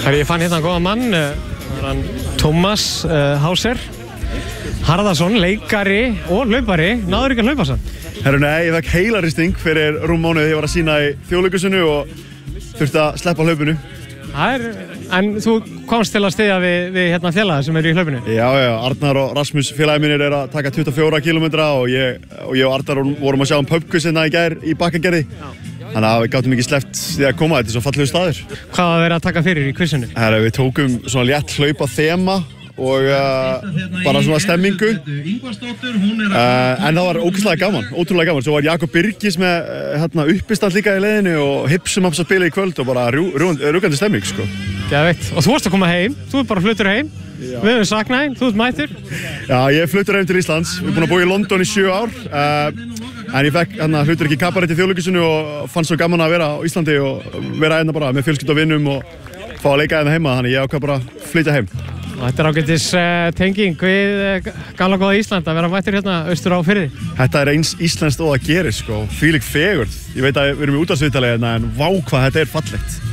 Ég fann hérna góðan mann, hann Tómas Hauser Harðarsson, leikari og hlaupari, náður ekki að hlaupa sann? Herru, nei, ég fekk heilaristing fyrir mánuði. Ég var að sýna í Þjóðleikhúsinu og þurfti að sleppa hlaupinu. En þú komst til að styðja við hérna félaga sem eru í hlaupinu? Já, Arnar og Rasmus félagi mínir að taka 24 kilometra og ég og Arnar vorum að sjá pubquiz hérna í gær í Bakkagerði. Þannig að við gátum ekki sleppt því að koma, þetta er svo fallegu staður. Hvað var verið að taka fyrir í quizinu? Herru, við tókum svona létt hlaupa þema og bara svona stemmingu. En það var ógeðslega gaman, ótrúlega gaman. Svo var Jakob Birgis með uppistand líka í leiðinu og Hipsum að spila í kvöld og bara rúgandi stemming, sko. Geðveikt. Og þú varst að koma heim, þú ert bara fluttur heim. Já. Við höfum saknað þín, þú ert mættur. Já, ég fluttur heim til Íslands. Við erum búin að búa í London í 7 ár. En ég fekk hlutur ekki kabarett í Þjóðleikhúsinu og fannst svo gaman að vera á Íslandi og vera hérna bara með fjölskyldu og vinnum og fá að leika hérna heima. Þannig ég ákvað bara að flytja heim. Þetta er ágætis tenging við gamla góða Ísland að vera mættur hérna austur á firði. Þetta er eins íslenskt og það gerir, sko. Þvílík fegurð. Ég veit að við erum í útvarpsviðtali hérna en vá hvað þetta er fallegt.